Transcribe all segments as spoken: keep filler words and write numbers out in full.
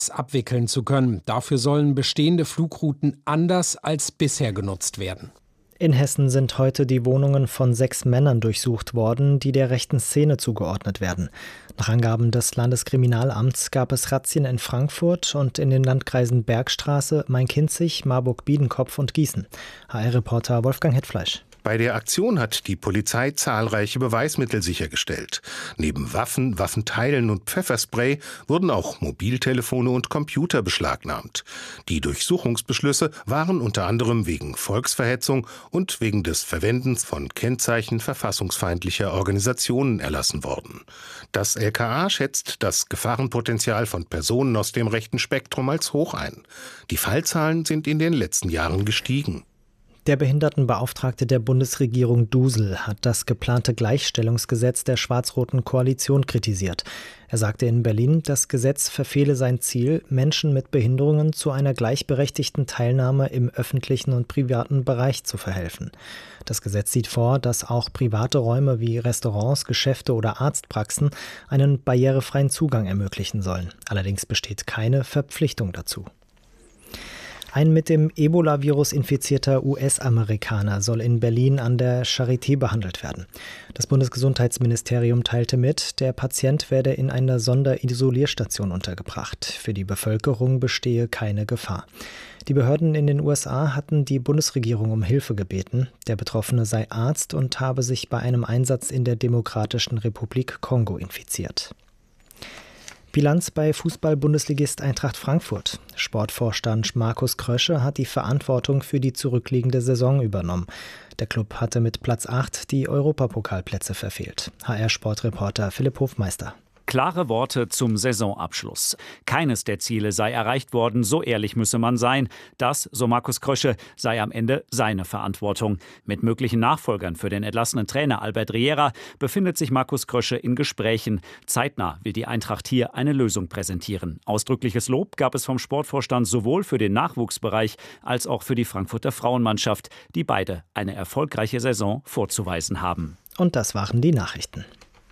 abwickeln zu können. Dafür sollen bestehende Flugrouten anders als bisher genutzt werden. In Hessen sind heute die Wohnungen von sechs Männern durchsucht worden, die der rechten Szene zugeordnet werden. Nach Angaben des Landeskriminalamts gab es Razzien in Frankfurt und in den Landkreisen Bergstraße, Main-Kinzig, Marburg-Biedenkopf und Gießen. H R-Reporter Wolfgang Hetfleisch. Bei der Aktion hat die Polizei zahlreiche Beweismittel sichergestellt. Neben Waffen, Waffenteilen und Pfefferspray wurden auch Mobiltelefone und Computer beschlagnahmt. Die Durchsuchungsbeschlüsse waren unter anderem wegen Volksverhetzung und wegen des Verwendens von Kennzeichen verfassungsfeindlicher Organisationen erlassen worden. Das L K A schätzt das Gefahrenpotenzial von Personen aus dem rechten Spektrum als hoch ein. Die Fallzahlen sind in den letzten Jahren gestiegen. Der Behindertenbeauftragte der Bundesregierung Dusel hat das geplante Gleichstellungsgesetz der schwarz-roten Koalition kritisiert. Er sagte in Berlin, das Gesetz verfehle sein Ziel, Menschen mit Behinderungen zu einer gleichberechtigten Teilnahme im öffentlichen und privaten Bereich zu verhelfen. Das Gesetz sieht vor, dass auch private Räume wie Restaurants, Geschäfte oder Arztpraxen einen barrierefreien Zugang ermöglichen sollen. Allerdings besteht keine Verpflichtung dazu. Ein mit dem Ebola-Virus infizierter U S-Amerikaner soll in Berlin an der Charité behandelt werden. Das Bundesgesundheitsministerium teilte mit, der Patient werde in einer Sonderisolierstation untergebracht. Für die Bevölkerung bestehe keine Gefahr. Die Behörden in den U S A hatten die Bundesregierung um Hilfe gebeten. Der Betroffene sei Arzt und habe sich bei einem Einsatz in der Demokratischen Republik Kongo infiziert. Bilanz bei Fußball-Bundesligist Eintracht Frankfurt. Sportvorstand Markus Krösche hat die Verantwortung für die zurückliegende Saison übernommen. Der Klub hatte mit Platz acht die Europapokalplätze verfehlt. H R-Sportreporter Philipp Hofmeister. Klare Worte zum Saisonabschluss. Keines der Ziele sei erreicht worden, so ehrlich müsse man sein. Das, so Markus Krösche, sei am Ende seine Verantwortung. Mit möglichen Nachfolgern für den entlassenen Trainer Albert Riera befindet sich Markus Krösche in Gesprächen. Zeitnah will die Eintracht hier eine Lösung präsentieren. Ausdrückliches Lob gab es vom Sportvorstand sowohl für den Nachwuchsbereich als auch für die Frankfurter Frauenmannschaft, die beide eine erfolgreiche Saison vorzuweisen haben. Und das waren die Nachrichten.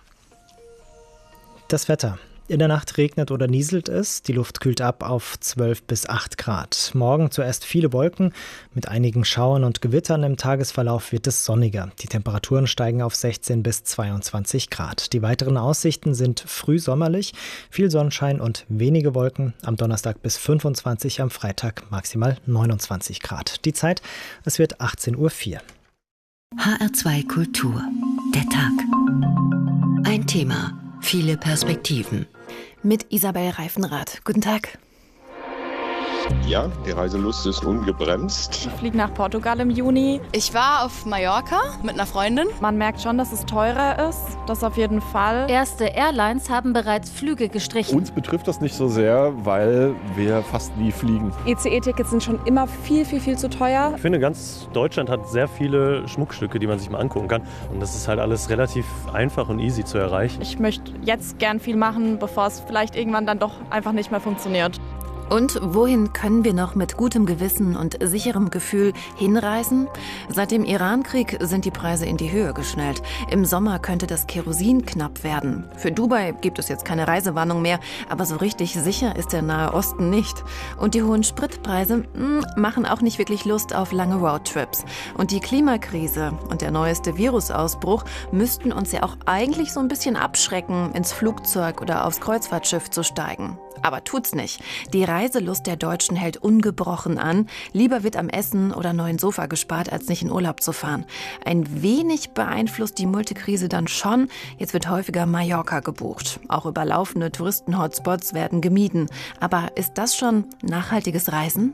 Das Wetter. In der Nacht regnet oder nieselt es. Die Luft kühlt ab auf zwölf bis acht Grad. Morgen zuerst viele Wolken. Mit einigen Schauern und Gewittern im Tagesverlauf wird es sonniger. Die Temperaturen steigen auf sechzehn bis zweiundzwanzig Grad. Die weiteren Aussichten sind früh sommerlich, viel Sonnenschein und wenige Wolken. Am Donnerstag bis fünfundzwanzig, am Freitag maximal neunundzwanzig Grad. Die Zeit, es wird achtzehn Uhr vier. H R zwei Kultur. Der Tag. Ein Thema. Viele Perspektiven. Mit Isabel Reifenrath. Guten Tag. Ja, die Reiselust ist ungebremst. Ich fliege nach Portugal im Juni. Ich war auf Mallorca mit einer Freundin. Man merkt schon, dass es teurer ist. Das auf jeden Fall. Erste Airlines haben bereits Flüge gestrichen. Uns betrifft das nicht so sehr, weil wir fast nie fliegen. E C E-Tickets sind schon immer viel, viel, viel zu teuer. Ich finde, ganz Deutschland hat sehr viele Schmuckstücke, die man sich mal angucken kann. Und das ist halt alles relativ einfach und easy zu erreichen. Ich möchte jetzt gern viel machen, bevor es vielleicht irgendwann dann doch einfach nicht mehr funktioniert. Und wohin können wir noch mit gutem Gewissen und sicherem Gefühl hinreisen? Seit dem Iran-Krieg sind die Preise in die Höhe geschnellt. Im Sommer könnte das Kerosin knapp werden. Für Dubai gibt es jetzt keine Reisewarnung mehr, aber so richtig sicher ist der Nahe Osten nicht. Und die hohen Spritpreise mh, machen auch nicht wirklich Lust auf lange Roadtrips. Und die Klimakrise und der neueste Virusausbruch müssten uns ja auch eigentlich so ein bisschen abschrecken, ins Flugzeug oder aufs Kreuzfahrtschiff zu steigen. Aber tut's nicht. Die Reiselust der Deutschen hält ungebrochen an. Lieber wird am Essen oder neuen Sofa gespart, als nicht in Urlaub zu fahren. Ein wenig beeinflusst die Multikrise dann schon. Jetzt wird häufiger Mallorca gebucht. Auch überlaufene Touristen-Hotspots werden gemieden. Aber ist das schon nachhaltiges Reisen?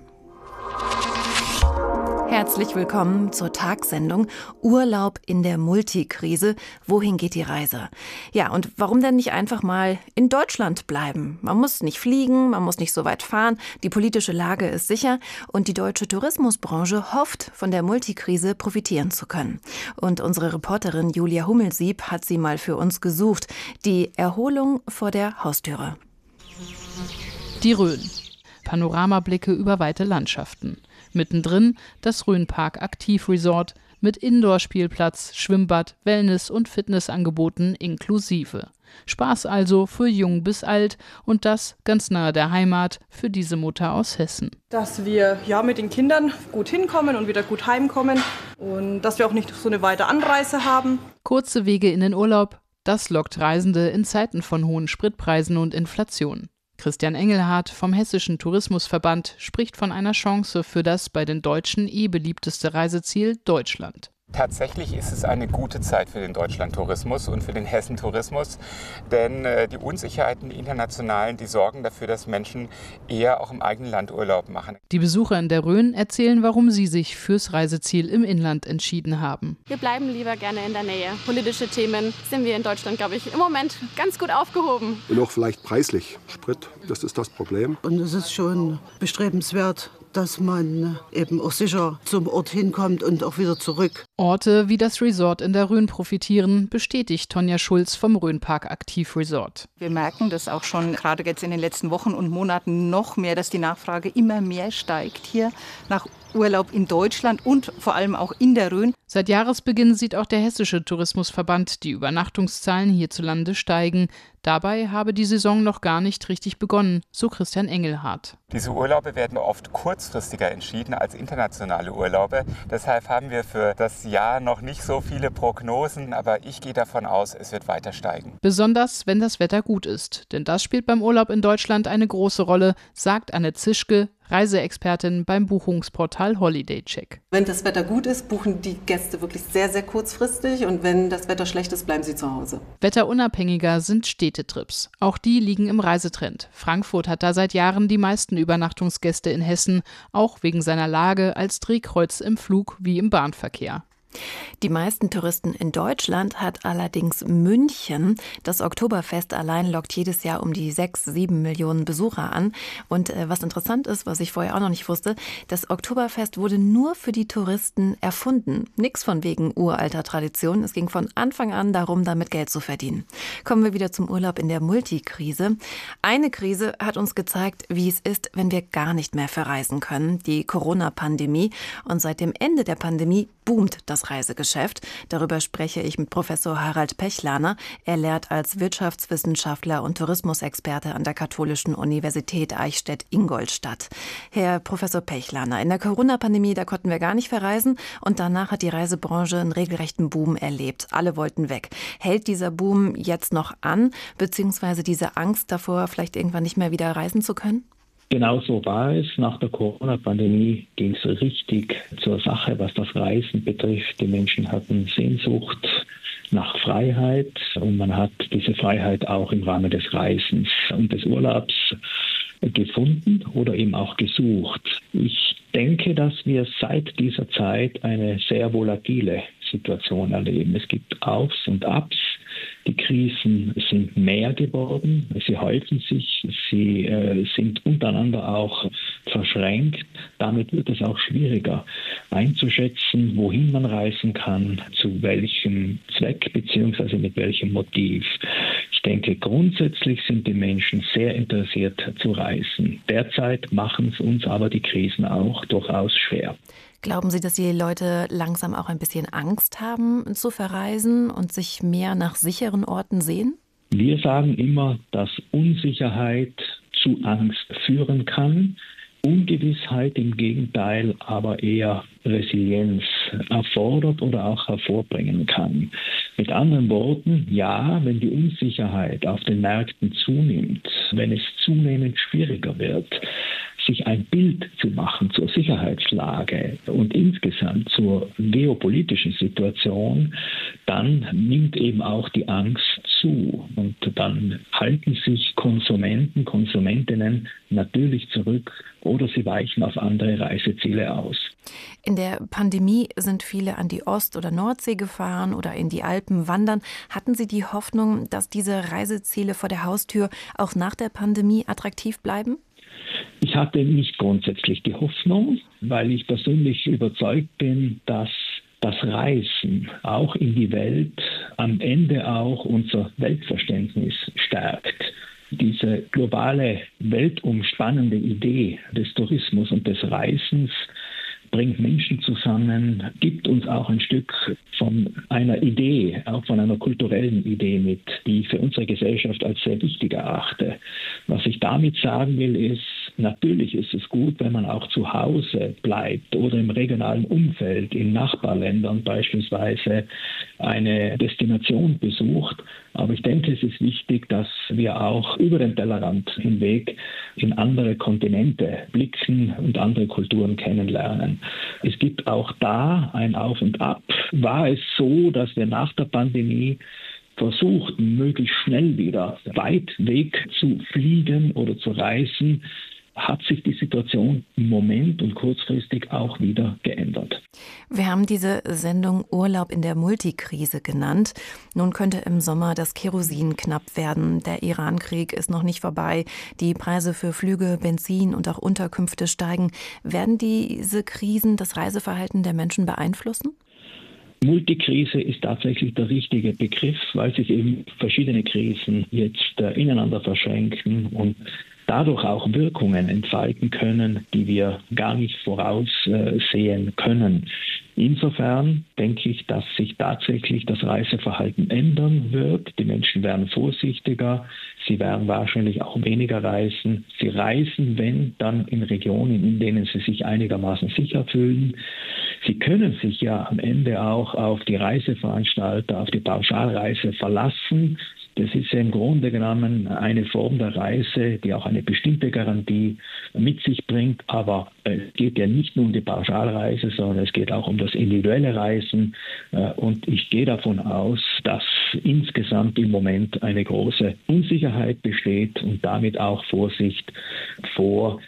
Herzlich willkommen zur Tagsendung Urlaub in der Multikrise. Wohin geht die Reise? Ja, und warum denn nicht einfach mal in Deutschland bleiben? Man muss nicht fliegen, man muss nicht so weit fahren. Die politische Lage ist sicher und die deutsche Tourismusbranche hofft, von der Multikrise profitieren zu können. Und unsere Reporterin Julia Hummelsieb hat sie mal für uns gesucht. Die Erholung vor der Haustüre. Die Rhön. Panoramablicke über weite Landschaften. Mittendrin das Rhönpark Aktivresort mit Indoor-Spielplatz, Schwimmbad, Wellness- und Fitnessangeboten inklusive. Spaß also für jung bis alt und das ganz nahe der Heimat für diese Mutter aus Hessen. Dass wir ja mit den Kindern gut hinkommen und wieder gut heimkommen und dass wir auch nicht so eine weite Anreise haben. Kurze Wege in den Urlaub, das lockt Reisende in Zeiten von hohen Spritpreisen und Inflation. Christian Engelhardt vom Hessischen Tourismusverband spricht von einer Chance für das bei den Deutschen eh beliebteste Reiseziel Deutschland. Tatsächlich ist es eine gute Zeit für den Deutschlandtourismus und für den Hessentourismus, denn äh, die Unsicherheiten die internationalen, die sorgen dafür, dass Menschen eher auch im eigenen Land Urlaub machen. Die Besucher in der Rhön erzählen, warum sie sich fürs Reiseziel im Inland entschieden haben. Wir bleiben lieber gerne in der Nähe. Politische Themen sind wir in Deutschland, glaube ich, im Moment ganz gut aufgehoben. Und auch vielleicht preislich. Sprit, das ist das Problem. Und es ist schon bestrebenswert, dass man eben auch sicher zum Ort hinkommt und auch wieder zurück. Orte wie das Resort in der Rhön profitieren, bestätigt Tonja Schulz vom Rhönpark Aktiv Resort. Wir merken das auch schon gerade jetzt in den letzten Wochen und Monaten noch mehr, dass die Nachfrage immer mehr steigt hier nach Urlaub in Deutschland und vor allem auch in der Rhön. Seit Jahresbeginn sieht auch der Hessische Tourismusverband die Übernachtungszahlen hierzulande steigen. Dabei habe die Saison noch gar nicht richtig begonnen, so Christian Engelhardt. Diese Urlaube werden oft kurzfristiger entschieden als internationale Urlaube. Deshalb haben wir für das Jahr noch nicht so viele Prognosen, aber ich gehe davon aus, es wird weiter steigen. Besonders, wenn das Wetter gut ist. Denn das spielt beim Urlaub in Deutschland eine große Rolle, sagt Anne Zischke, Reiseexpertin beim Buchungsportal HolidayCheck. Wenn das Wetter gut ist, buchen die Gäste wirklich sehr, sehr kurzfristig und wenn das Wetter schlecht ist, bleiben sie zu Hause. Wetterunabhängiger sind Städtetrips. Auch die liegen im Reisetrend. Frankfurt hat da seit Jahren die meisten Übernachtungsgäste in Hessen, auch wegen seiner Lage als Drehkreuz im Flug- wie im Bahnverkehr. Die meisten Touristen in Deutschland hat allerdings München. Das Oktoberfest allein lockt jedes Jahr um die sechs, sieben Millionen Besucher an. Und äh, was interessant ist, was ich vorher auch noch nicht wusste, das Oktoberfest wurde nur für die Touristen erfunden. Nix von wegen uralter Tradition. Es ging von Anfang an darum, damit Geld zu verdienen. Kommen wir wieder zum Urlaub in der Multikrise. Eine Krise hat uns gezeigt, wie es ist, wenn wir gar nicht mehr verreisen können. Die Corona-Pandemie. Und seit dem Ende der Pandemie boomt das Reisegeschäft. Darüber spreche ich mit Professor Harald Pechlaner. Er lehrt als Wirtschaftswissenschaftler und Tourismusexperte an der Katholischen Universität Eichstätt-Ingolstadt. Herr Professor Pechlaner, in der Corona-Pandemie, da konnten wir gar nicht verreisen und danach hat die Reisebranche einen regelrechten Boom erlebt. Alle wollten weg. Hält dieser Boom jetzt noch an, beziehungsweise diese Angst davor, vielleicht irgendwann nicht mehr wieder reisen zu können? Genau so war es. Nach der Corona-Pandemie ging es richtig zur Sache, was das Reisen betrifft. Die Menschen hatten Sehnsucht nach Freiheit und man hat diese Freiheit auch im Rahmen des Reisens und des Urlaubs gefunden oder eben auch gesucht. Ich denke, dass wir seit dieser Zeit eine sehr volatile Situation erleben. Es gibt Aufs und Abs. Die Krisen sind mehr geworden, sie häufen sich, sie äh, sind untereinander auch verschränkt. Damit wird es auch schwieriger einzuschätzen, wohin man reisen kann, zu welchem Zweck bzw. mit welchem Motiv. Ich denke, grundsätzlich sind die Menschen sehr interessiert zu reisen. Derzeit machen es uns aber die Krisen auch durchaus schwer. Glauben Sie, dass die Leute langsam auch ein bisschen Angst haben zu verreisen und sich mehr nach sicheren Orten sehen? Wir sagen immer, dass Unsicherheit zu Angst führen kann. Ungewissheit im Gegenteil aber eher Resilienz erfordert oder auch hervorbringen kann. Mit anderen Worten, ja, wenn die Unsicherheit auf den Märkten zunimmt, wenn es zunehmend schwieriger wird, sich ein Bild zu machen zur Sicherheitslage und insgesamt zur geopolitischen Situation, dann nimmt eben auch die Angst zu. Und dann halten sich Konsumenten, Konsumentinnen natürlich zurück oder sie weichen auf andere Reiseziele aus. In der Pandemie sind viele an die Ost- oder Nordsee gefahren oder in die Alpen wandern. Hatten Sie die Hoffnung, dass diese Reiseziele vor der Haustür auch nach der Pandemie attraktiv bleiben? Ich hatte nicht grundsätzlich die Hoffnung, weil ich persönlich überzeugt bin, dass das Reisen auch in die Welt am Ende auch unser Weltverständnis stärkt. Diese globale, weltumspannende Idee des Tourismus und des Reisens bringt Menschen zusammen, gibt uns auch ein Stück von einer Idee, auch von einer kulturellen Idee mit, die ich für unsere Gesellschaft als sehr wichtig erachte. Was ich damit sagen will, ist, natürlich ist es gut, wenn man auch zu Hause bleibt oder im regionalen Umfeld, in Nachbarländern beispielsweise eine Destination besucht. Aber ich denke, es ist wichtig, dass wir auch über den Tellerrand hinweg in andere Kontinente blicken und andere Kulturen kennenlernen. Es gibt auch da ein Auf und Ab. War es so, dass wir nach der Pandemie versuchten, möglichst schnell wieder weit weg zu fliegen oder zu reisen, hat sich die Situation im Moment und kurzfristig auch wieder geändert. Wir haben diese Sendung Urlaub in der Multikrise genannt. Nun könnte im Sommer das Kerosin knapp werden. Der Irankrieg ist noch nicht vorbei. Die Preise für Flüge, Benzin und auch Unterkünfte steigen. Werden diese Krisen das Reiseverhalten der Menschen beeinflussen? Multikrise ist tatsächlich der richtige Begriff, weil sich eben verschiedene Krisen jetzt äh, ineinander verschränken und dadurch auch Wirkungen entfalten können, die wir gar nicht voraussehen können. Insofern denke ich, dass sich tatsächlich das Reiseverhalten ändern wird. Die Menschen werden vorsichtiger, sie werden wahrscheinlich auch weniger reisen. Sie reisen, wenn, dann in Regionen, in denen sie sich einigermaßen sicher fühlen. Sie können sich ja am Ende auch auf die Reiseveranstalter, auf die Pauschalreise verlassen. Das ist ja im Grunde genommen eine Form der Reise, die auch eine bestimmte Garantie mit sich bringt. Aber es geht ja nicht nur um die Pauschalreise, sondern es geht auch um das individuelle Reisen. Und ich gehe davon aus, dass insgesamt im Moment eine große Unsicherheit besteht und damit auch Vorsicht vor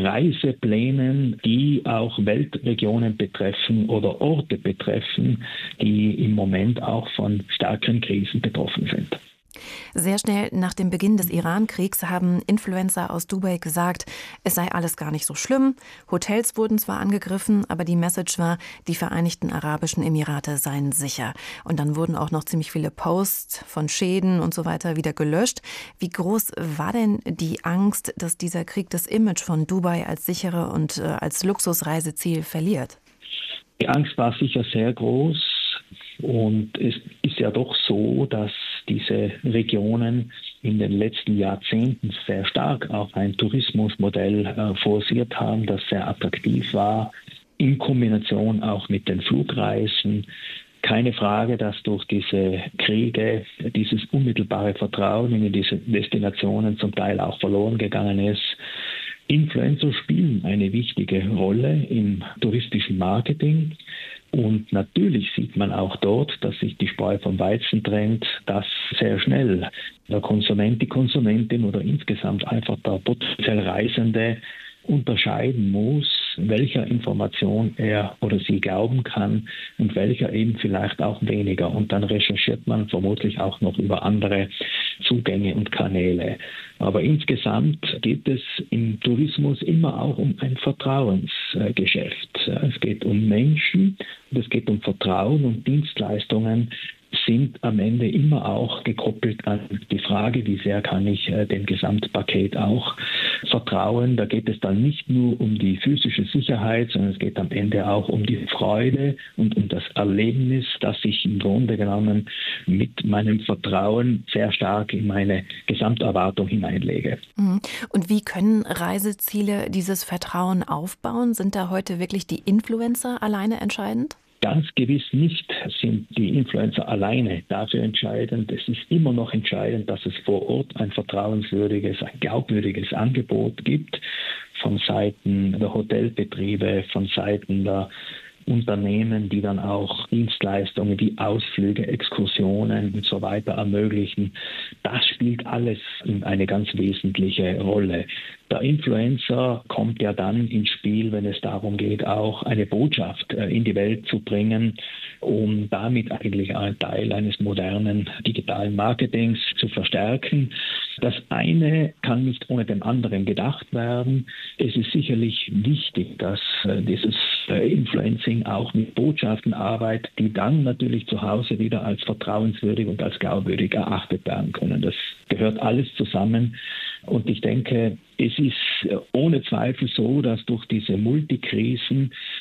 Reiseplänen, die auch Weltregionen betreffen oder Orte betreffen, die im Moment auch von stärkeren Krisen betroffen sind. Sehr schnell nach dem Beginn des Irankriegs haben Influencer aus Dubai gesagt, es sei alles gar nicht so schlimm. Hotels wurden zwar angegriffen, aber die Message war, die Vereinigten Arabischen Emirate seien sicher. Und dann wurden auch noch ziemlich viele Posts von Schäden und so weiter wieder gelöscht. Wie groß war denn die Angst, dass dieser Krieg das Image von Dubai als sichere und äh, als Luxusreiseziel verliert? Die Angst war sicher sehr groß. Und es ist ja doch so, dass diese Regionen in den letzten Jahrzehnten sehr stark auf ein Tourismusmodell äh, forciert haben, das sehr attraktiv war, in Kombination auch mit den Flugreisen. Keine Frage, dass durch diese Kriege dieses unmittelbare Vertrauen in diese Destinationen zum Teil auch verloren gegangen ist. Influencer spielen eine wichtige Rolle im touristischen Marketing. Und natürlich sieht man auch dort, dass sich die Spreu vom Weizen trennt, dass sehr schnell der Konsument, die Konsumentin oder insgesamt einfach der potenziell Reisende unterscheiden muss, welcher Information er oder sie glauben kann und welcher eben vielleicht auch weniger. Und dann recherchiert man vermutlich auch noch über andere Zugänge und Kanäle. Aber insgesamt geht es im Tourismus immer auch um ein Vertrauensgeschäft. Es geht um Menschen und es geht um Vertrauen, und Dienstleistungen sind am Ende immer auch gekoppelt an die Frage, wie sehr kann ich äh, dem Gesamtpaket auch vertrauen. Da geht es dann nicht nur um die physische Sicherheit, sondern es geht am Ende auch um die Freude und um das Erlebnis, das ich im Grunde genommen mit meinem Vertrauen sehr stark in meine Gesamterwartung hineinlege. Und wie können Reiseziele dieses Vertrauen aufbauen? Sind da heute wirklich die Influencer alleine entscheidend? Ganz gewiss nicht sind die Influencer alleine dafür entscheidend. Es ist immer noch entscheidend, dass es vor Ort ein vertrauenswürdiges, ein glaubwürdiges Angebot gibt von Seiten der Hotelbetriebe, von Seiten der Unternehmen, die dann auch Dienstleistungen wie Ausflüge, Exkursionen und so weiter ermöglichen. Das spielt alles eine ganz wesentliche Rolle. Der Influencer kommt ja dann ins Spiel, wenn es darum geht, auch eine Botschaft in die Welt zu bringen, um damit eigentlich einen Teil eines modernen digitalen Marketings zu verstärken. Das eine kann nicht ohne dem anderen gedacht werden. Es ist sicherlich wichtig, dass dieses Influencing auch mit Botschaften arbeitet, die dann natürlich zu Hause wieder als vertrauenswürdig und als glaubwürdig erachtet werden können. Das gehört alles zusammen. Und ich denke, es ist ohne Zweifel so, dass durch diese Multikrisen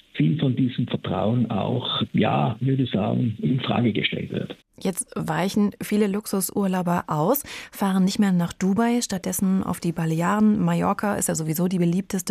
viel von diesem Vertrauen auch, ja, würde ich sagen, in Frage gestellt wird. Jetzt weichen viele Luxusurlauber aus, fahren nicht mehr nach Dubai, stattdessen auf die Balearen. Mallorca ist ja sowieso die beliebteste